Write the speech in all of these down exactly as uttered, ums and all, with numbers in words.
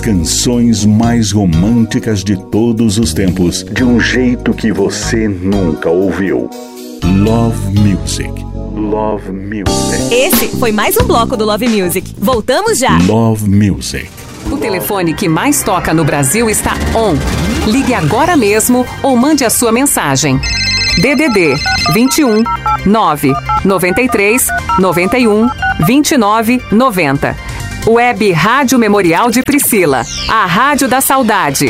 canções mais românticas de todos os tempos, de um jeito que você nunca ouviu. Love Music. Love Music. Esse foi mais um bloco do Love Music. Voltamos já. Love Music. O telefone que mais toca no Brasil está on. Ligue agora mesmo ou mande a sua mensagem. D D D vinte e um, nove, noventa e três, noventa e um, vinte e nove, noventa. Web Rádio Memorial de Priscila, a Rádio da Saudade.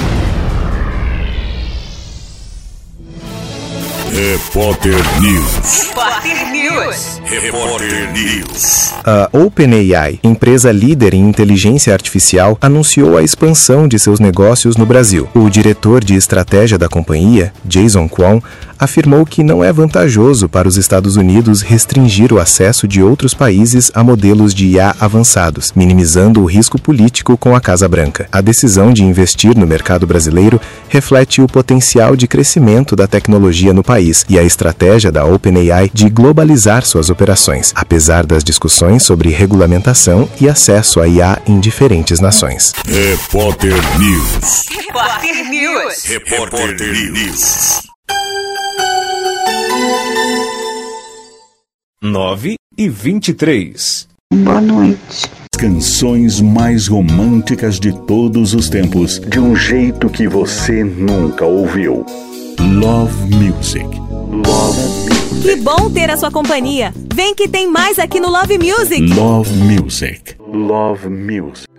Repórter News. Repórter News. Repórter News. A OpenAI, empresa líder em inteligência artificial, anunciou a expansão de seus negócios no Brasil. O diretor de estratégia da companhia, Jason Kwon, afirmou que não é vantajoso para os Estados Unidos restringir o acesso de outros países a modelos de I A avançados, minimizando o risco político com a Casa Branca. A decisão de investir no mercado brasileiro reflete o potencial de crescimento da tecnologia no país e a estratégia da OpenAI de globalizar suas operações, apesar das discussões sobre regulamentação e acesso a I A em diferentes nações. Repórter News. Repórter News. Repórter News. nove e vinte e três. Boa noite. Canções mais românticas de todos os tempos, de um jeito que você nunca ouviu. Love Music. Love Music. Que bom ter a sua companhia. Vem que tem mais aqui no Love Music. Love Music. Love Music.